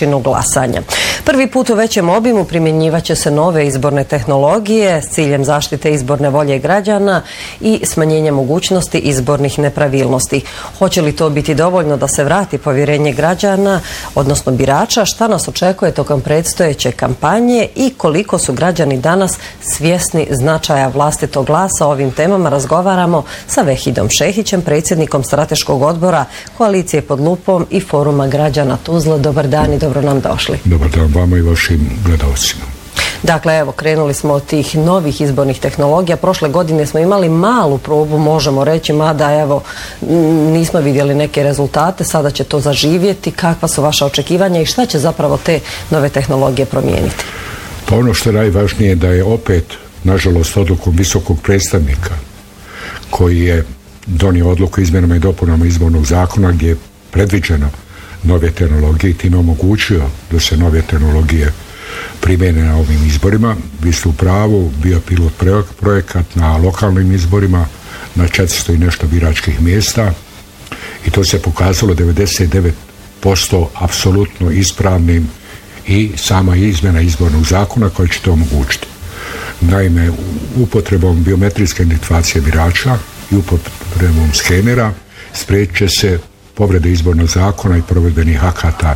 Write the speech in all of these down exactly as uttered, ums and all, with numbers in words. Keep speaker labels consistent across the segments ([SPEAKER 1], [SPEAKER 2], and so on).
[SPEAKER 1] načinu glasanja. Prvi put u većem obimu primjenjivat će se nove izborne tehnologije s ciljem zaštite izborne volje građana i smanjenja mogućnosti izbornih nepravilnosti. Hoće li to biti dovoljno da se vrati povjerenje građana, odnosno birača? Šta nas očekuje tokom predstojeće kampanje i koliko su građani danas svjesni značaja vlastitog glasa? O ovim temama razgovaramo sa Vehidom Šehićem, predsjednikom strateškog odbora Koalicije pod lupom i Foruma građana Tuzla. Dobar dan i dobro nam došli.
[SPEAKER 2] Dobar dan vama i vašim gledalcima.
[SPEAKER 1] Dakle, evo, krenuli smo od tih novih izbornih tehnologija. Prošle godine smo imali malu probu, možemo reći, mada evo, nismo vidjeli neke rezultate, sada će to zaživjeti. Kakva su vaša očekivanja i šta će zapravo te nove tehnologije promijeniti?
[SPEAKER 2] Pa ono što je najvažnije je da je opet, nažalost, odlukom visokog predstavnika koji je donio odluku izmjenama i dopunama izbornog zakona gdje je predviđeno nove tehnologije i time omogućio da se nove tehnologije primjene na ovim izborima. Vi ste u pravu, bio pilot projekat na lokalnim izborima na četiristo i nešto biračkih mjesta i to se pokazalo devedeset devet posto apsolutno ispravnim i sama izmjena izbornog zakona koja će to omogućiti. Naime, upotrebom biometrijske identifikacije birača i upotrebom skenera spriječit će se povrede izbornog zakona i provedbenih akata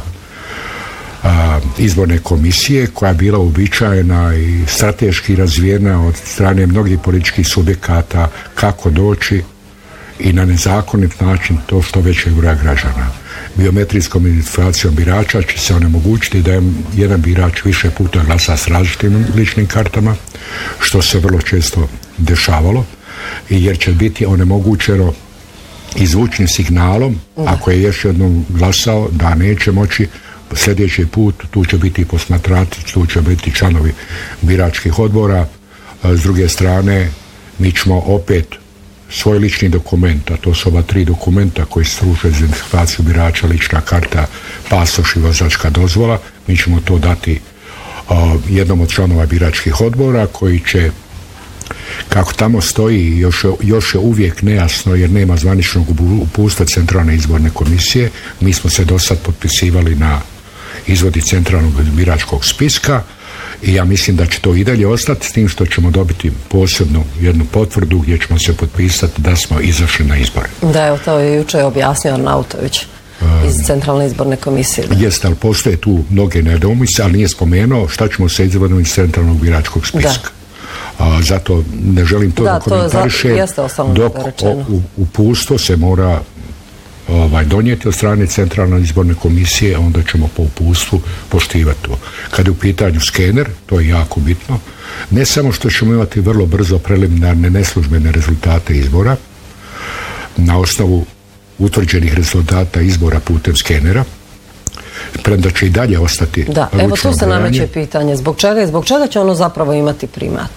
[SPEAKER 2] a, izborne komisije koja je bila uobičajena i strateški razvijena od strane mnogih političkih subjekata kako doći i na nezakonit način to što većeg broja građana. Biometrijskom identifikacijom birača će se onemogućiti da jedan birač više puta glasa s različitim ličnim kartama, što se vrlo često dešavalo, jer će biti onemogućeno i zvučnim signalom, ako je još jednom glasao, da neće moći sljedeći put, tu će biti posmatrači, tu će biti članovi biračkih odbora. S druge strane, mi ćemo opet svoj lični dokument, a to su ova tri dokumenta koji služe za identifikaciju birača, lična karta, pasoš i vozačka dozvola, mi ćemo to dati uh, jednom od članova biračkih odbora koji će, kako tamo stoji, još, još je uvijek nejasno jer nema zvaničnog uputstva Centralne izborne komisije. Mi smo se do sad potpisivali na izvodi centralnog biračkog spiska i ja mislim da će to i dalje ostati, s tim što ćemo dobiti posebnu jednu potvrdu gdje ćemo se potpisati da smo izašli na izbore.
[SPEAKER 1] Da, evo to je jučer objasnio Arnautović iz Centralne izborne komisije.
[SPEAKER 2] Da. Jeste, ali postoje tu mnoge nedoumice, ali nije spomenuo šta ćemo sa izvodom iz centralnog biračkog spiska. A, zato ne želim to da, da komentarišem, dok uputstvo se mora ovaj, donijeti od strane Centralne izborne komisije, onda ćemo po uputstvu poštivati to. Kad je u pitanju skener, to je jako bitno, ne samo što ćemo imati vrlo brzo preliminarne neslužbene rezultate izbora, na osnovu utvrđenih rezultata izbora putem skenera, premda će i dalje ostati ručno brojanje. Da, evo tu se nameće pitanje, zbog čega i zbog čega će ono zapravo imati primat?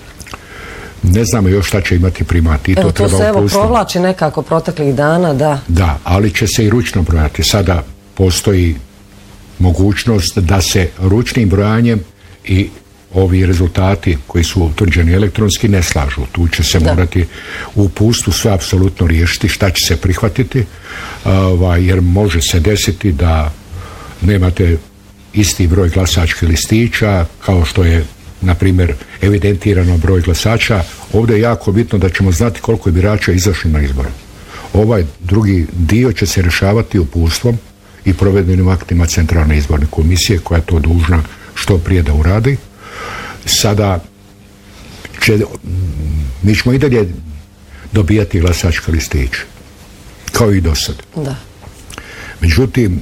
[SPEAKER 2] Ne znamo još šta će imati primat. I
[SPEAKER 1] evo,
[SPEAKER 2] to,
[SPEAKER 1] to se evo provlači nekako proteklih dana, da.
[SPEAKER 2] Da, ali će se i ručno brojati. Sada postoji mogućnost da se ručnim brojanjem i ovi rezultati koji su utvrđeni elektronski ne slažu. Tu će se da. morati u uputstvu sve apsolutno riješiti šta će se prihvatiti, ovaj, jer može se desiti da nemate isti broj glasačkih listića kao što je, na primjer, evidentirano broj glasača. Ovdje je jako bitno da ćemo znati koliko je birača izašlo na izbore. Ovaj drugi dio će se rješavati uputstvom i provedbenim aktima Centralne izborne komisije koja je to dužna što prije da uradi. Sada će, mi ćemo i dalje dobijati glasačke listiće kao i do sad.
[SPEAKER 1] Da.
[SPEAKER 2] Međutim,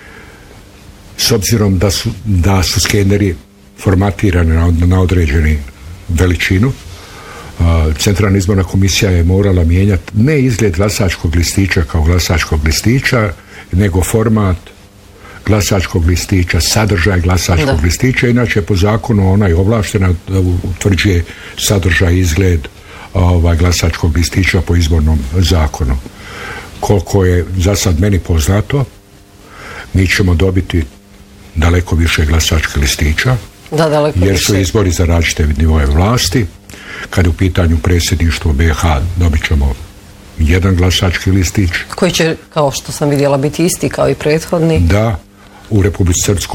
[SPEAKER 2] s obzirom da su, da su skeneri formatirani na, na određenu veličinu, Centralna izborna komisija je morala mijenjati ne izgled glasačkog listića kao glasačkog listića, nego format glasačkog listića, sadržaj glasačkog da. listića. Inače, po zakonu ona je ovlaštena da utvrđuje sadržaj i izgled ovaj, glasačkog listića po izbornom zakonu. Koliko je za sad meni poznato, mi ćemo dobiti daleko više glasačkih listića,
[SPEAKER 1] da, daleko
[SPEAKER 2] jer su
[SPEAKER 1] više.
[SPEAKER 2] izbori za različite nivoje vlasti. Kad je u pitanju predsjedništvo B iH, dobit ćemo jedan glasački listić.
[SPEAKER 1] Koji će, kao što sam vidjela, biti isti kao i prethodni.
[SPEAKER 2] Da, u Republici Srpskoj